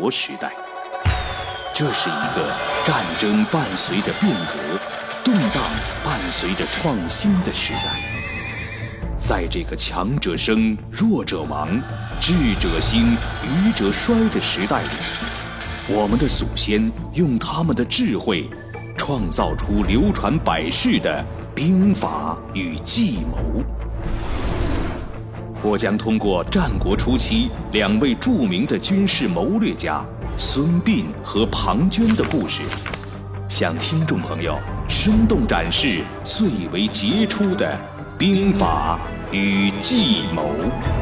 国时代。这是一个战争伴随着变革，动荡伴随着创新的时代。在这个强者生、弱者亡、智者兴、愚者衰的时代里，我们的祖先用他们的智慧，创造出流传百世的兵法与计谋。我将通过战国初期2位著名的军事谋略家孙膑和庞涓的故事，向听众朋友生动展示最为杰出的兵法与计谋。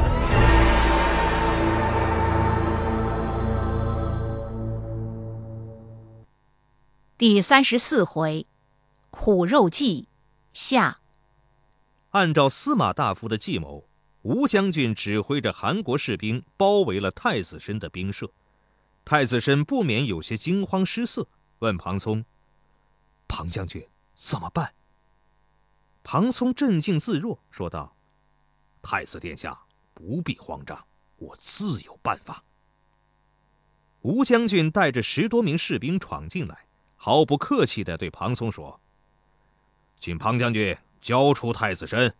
第34回，苦肉计下。 按照司马大夫的计谋，吴将军指挥着韩国士兵包围了太子申的兵舍。太子申不免有些惊慌失色，问庞聪：“庞将军，怎么办？”庞聪镇静自若，说道：“太子殿下不必慌张，我自有办法。”吴将军带着10多名士兵闯进来，毫不客气地对庞聪说：“请庞将军交出太子申。”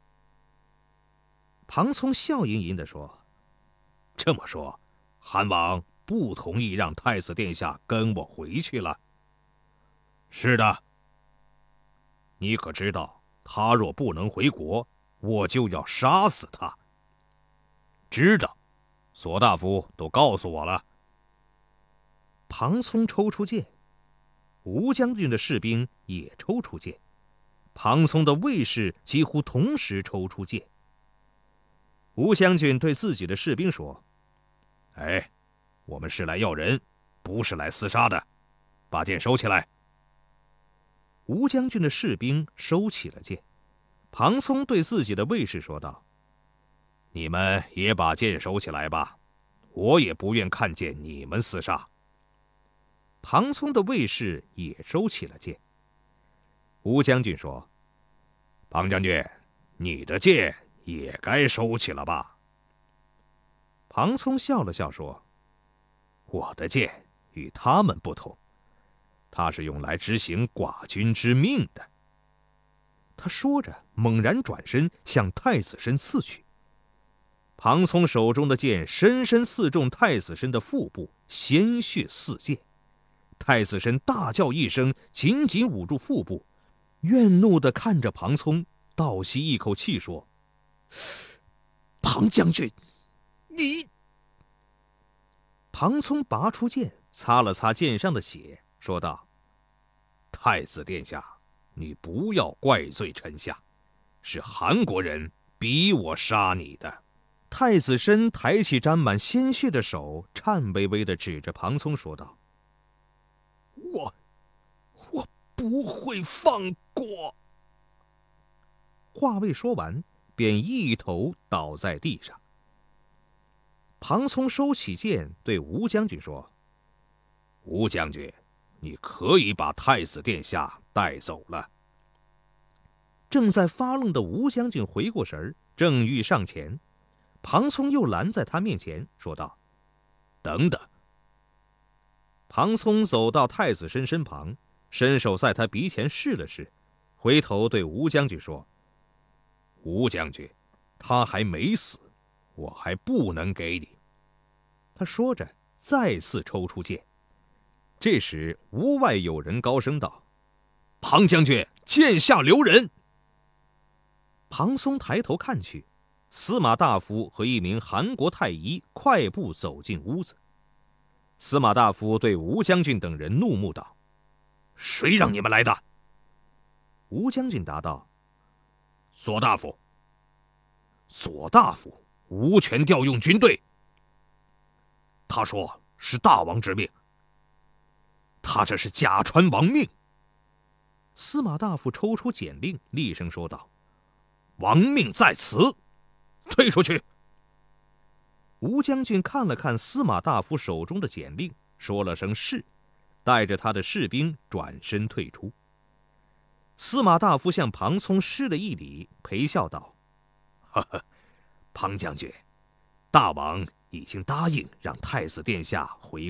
庞聪笑吟吟地说：“这么说，韩王不同意让太子殿下跟我回去了？”“是的。”“你可知道，他若不能回国，我就要杀死他。”“知道，索大夫都告诉我了。”庞聪抽出剑，吴将军的士兵也抽出剑，庞聪的卫士几乎同时抽出剑。吴将军对自己的士兵说：“哎，我们是来要人，不是来厮杀的，把剑收起来。”吴将军的士兵收起了剑。庞聪对自己的卫士说道：“你们也把剑收起来吧，我也不愿看见你们厮杀。”庞聪的卫士也收起了剑。吴将军说：“庞将军，你的剑也该收起了吧？”庞聪笑了笑说：“我的剑与他们不同，它是用来执行寡君之命的。”他说着，猛然转身向太子申刺去。庞聪手中的剑深深刺中太子申的腹部，鲜血四溅。太子申大叫一声，紧紧捂住腹部，怨怒地看着庞聪，倒吸一口气说：“庞将军，你……”庞聪拔出剑，擦了擦剑上的血，说道：“太子殿下，你不要怪罪臣下，是韩国人逼我杀你的。”太子申抬起沾满鲜血的手，颤巍巍地指着庞聪说道：“我不会放过。”话未说完，便一头倒在地上。庞聪收起剑，对吴将军说：“吴将军，你可以把太子殿下带走了。”正在发愣的吴将军回过神，正欲上前，庞聪又拦在他面前，说道：“等等。”庞聪走到太子申身旁，伸手在他鼻前试了试，回头对吴将军说：“吴将军，他还没死，我还不能给你。”他说着，再次抽出剑。这时，屋外有人高声道：“庞将军，剑下留人！”庞聪抬头看去，司马大夫和一名韩国太医快步走进屋子。司马大夫对吴将军等人怒目道：“谁让你们来的？”吴将军答道：“索大夫。”“索大夫无权调用军队。”“他说是大王之命。”“他这是假传王命。”司马大夫抽出简令，厉声说道：“王命在此，退出去！”吴将军看了看司马大夫手中的简令，说了声是，带着他的士兵转身退出。司马大夫向庞聪施了一礼，陪笑道：“呵呵，庞将军，大王已经答应让太子殿下回